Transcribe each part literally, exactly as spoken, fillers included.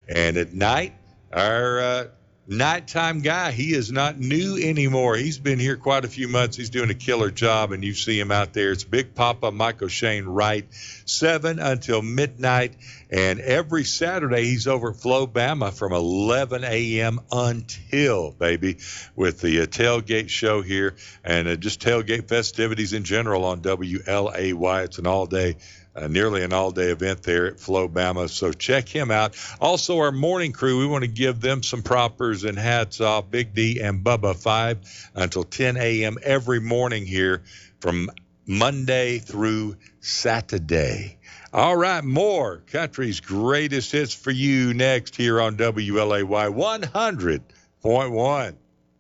And at night, our uh, nighttime guy, he is not new anymore. He's been here quite a few months. He's doing a killer job, and you see him out there. It's Big Papa Mike O'Shane Wright, seven until midnight. And every Saturday, he's over at Flowbama from eleven a.m. until, baby, with the uh, tailgate show here and uh, just tailgate festivities in general on W L A Y. It's an all-day Uh, nearly an all-day event there at Flowbama, so check him out. Also, our morning crew, we want to give them some propers and hats off. Big D and Bubba, five until ten a.m. every morning here from Monday through Saturday. All right, more country's greatest hits for you next here on W L A Y one hundred point one.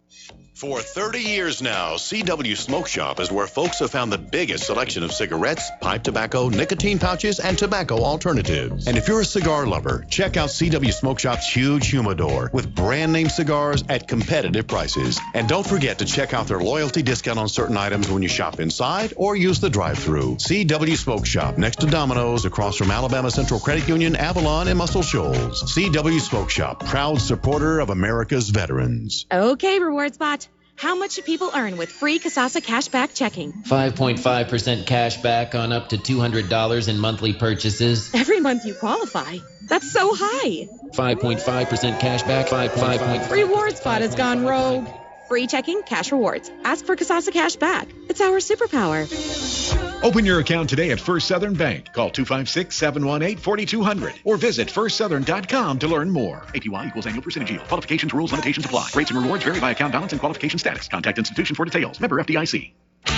For thirty years now, C W Smoke Shop is where folks have found the biggest selection of cigarettes, pipe tobacco, nicotine pouches, and tobacco alternatives. And if you're a cigar lover, check out C W Smoke Shop's huge humidor with brand name cigars at competitive prices. And don't forget to check out their loyalty discount on certain items when you shop inside or use the drive-thru. C W Smoke Shop, next to Domino's, across from Alabama Central Credit Union, Avalon, and Muscle Shoals. C W Smoke Shop, proud supporter of America's veterans. Okay, Reward Spot. How much do people earn with free Kasasa Cashback checking? five point five percent cash back on up to two hundred dollars in monthly purchases. Every month you qualify. That's so high. five point five percent cash back. five point five Reward Spot has gone rogue. Free checking, cash rewards. Ask for Kasasa Cashback. It's our superpower. Open your account today at First Southern Bank. Call two five six, seven one eight, four two zero zero or visit first southern dot com to learn more. A P Y equals annual percentage yield. Qualifications, rules, limitations apply. Rates and rewards vary by account balance and qualification status. Contact institution for details. Member F D I C.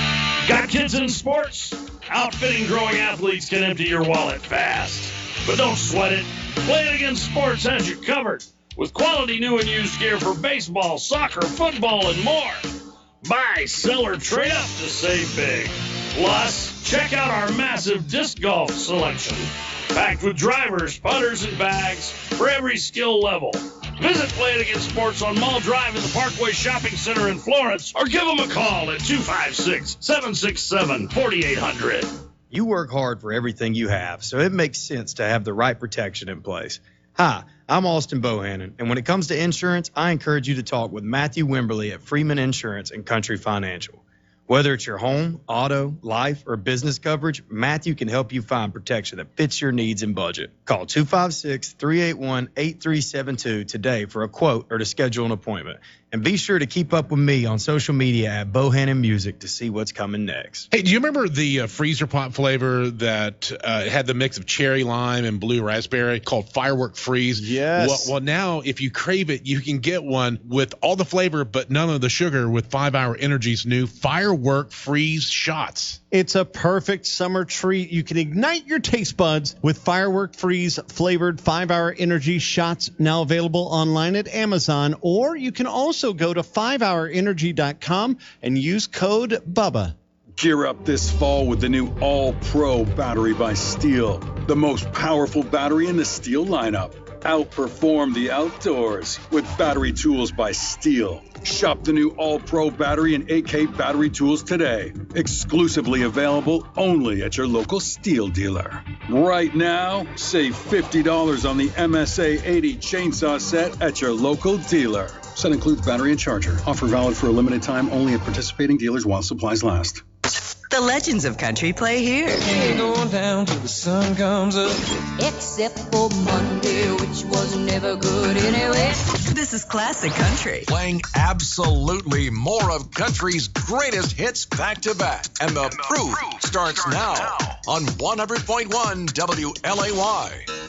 Got kids in sports? Outfitting growing athletes can empty your wallet fast. But don't sweat it. Play It Again Sports has you covered with quality new and used gear for baseball, soccer, football, and more. Buy, sell, or trade up to save big. Plus, check out our massive disc golf selection, packed with drivers, putters, and bags for every skill level. Visit Play It Again Sports on Mall Drive in the Parkway Shopping Center in Florence, or give them a call at two five six, seven six seven, four eight zero zero. You work hard for everything you have, so it makes sense to have the right protection in place. Hi, I'm Austin Bohannon, and when it comes to insurance, I encourage you to talk with Matthew Wimberly at Freeman Insurance and Country Financial. Whether it's your home, auto, life, or business coverage, Matthew can help you find protection that fits your needs and budget. Call two five six, three eight one, eight three seven two today for a quote or to schedule an appointment. And be sure to keep up with me on social media at Bohannon Music to see what's coming next. Hey, do you remember the uh, freezer pop flavor that uh, had the mix of cherry lime and blue raspberry called Firework Freeze? Yes. Well, well, now if you crave it, you can get one with all the flavor but none of the sugar with five hour Energy's new Firework Freeze shots. It's a perfect summer treat. You can ignite your taste buds with Firework Freeze flavored five hour Energy shots, now available online at Amazon, or you can also go to five hour energy dot com and use code BUBBA. Gear up this fall with the new All-Pro battery by Steel, the most powerful battery in the Steel lineup. Outperform the outdoors with battery tools by Steel. Shop the new All-Pro battery and A K battery tools today. Exclusively available only at your local Steel dealer. Right now, save fifty dollars on the M S A eighty chainsaw set at your local dealer. Set includes battery and charger. Offer valid for a limited time only at participating dealers while supplies last. The legends of country play here. Ain't going down till the sun comes up. Except for Monday, which was never good anyway. This is classic country. Playing absolutely more of country's greatest hits back to back. And the, and the proof, proof starts, starts now, now on one hundred point one W L A Y.